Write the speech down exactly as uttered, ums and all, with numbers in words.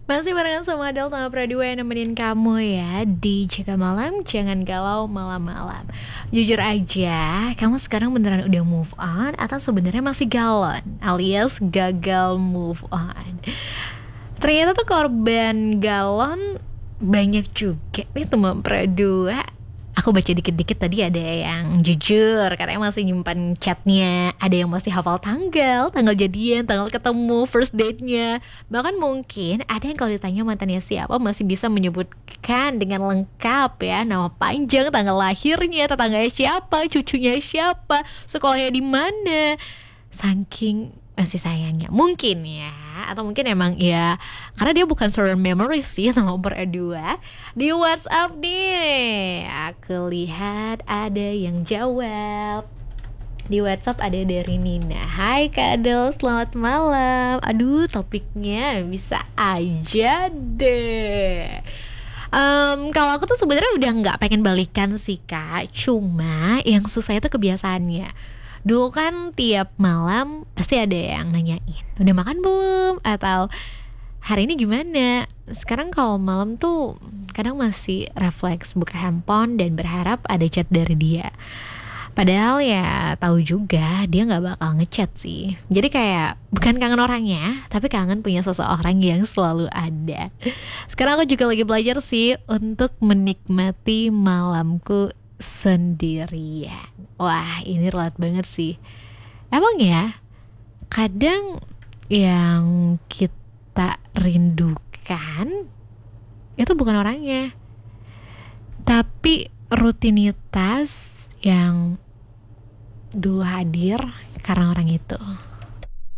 Masih barengan sama Adel sama Pradua yang nemenin kamu ya di Jaga Malam, jangan galau malam-malam. Jujur aja, kamu sekarang beneran udah move on atau sebenarnya masih galon alias gagal move on? Ternyata tuh korban galon banyak juga nih teman Pradua. Aku baca dikit-dikit tadi ada yang jujur, katanya masih nyimpan chatnya, ada yang masih hafal tanggal, tanggal jadian, tanggal ketemu, first date-nya. Bahkan mungkin ada yang kalau ditanya mantannya siapa masih bisa menyebutkan dengan lengkap ya, nama panjang, tanggal lahirnya, tetangganya siapa, cucunya siapa, sekolahnya di mana. Saking masih sayangnya mungkin ya, atau mungkin emang ya karena dia bukan short memory sih nomor dua. Di WhatsApp nih aku lihat ada yang jawab. Di WhatsApp ada dari Nina. Hai Kak Adel, selamat malam. Aduh, topiknya bisa aja deh. Um, kalau aku tuh sebenarnya udah nggak pengen balikan sih Kak. Cuma yang susah itu kebiasaannya. Dulu kan tiap malam pasti ada yang nanyain, udah makan belum? Atau hari ini gimana? Sekarang kalau malam tuh kadang masih refleks buka handphone dan berharap ada chat dari dia. Padahal ya tahu juga dia nggak bakal ngechat sih. Jadi kayak bukan kangen orangnya, tapi kangen punya seseorang yang selalu ada. Sekarang aku juga lagi belajar sih untuk menikmati malamku sendirian. Wah, ini relate banget sih. Emang ya, kadang yang kita rindukan itu bukan orangnya, tapi rutinitas yang dulu hadir karena orang itu.